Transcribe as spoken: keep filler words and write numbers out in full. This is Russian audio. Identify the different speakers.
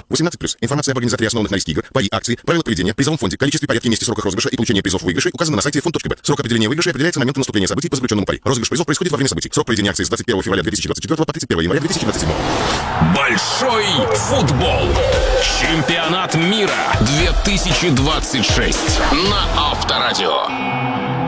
Speaker 1: восемнадцать плюс. Информация об организаторе основанных на риске игр, пари, акции, правила поведения, призовом фонде, количестве, порядке, месте, сроках розыгрыша и получения призов выигрышей указано на сайте фонд точка бет. Срок определения выигрыша определяется моментом наступления событий по заключенному пари. Розыгрыш призов происходит во время событий. Срок проведения акции с двадцать первого февраля две тысячи двадцать четвёртого по тридцать первого января две тысячи двадцать седьмого.
Speaker 2: Большой футбол. Чемпионат мира две тысячи двадцать шесть на Авторадио.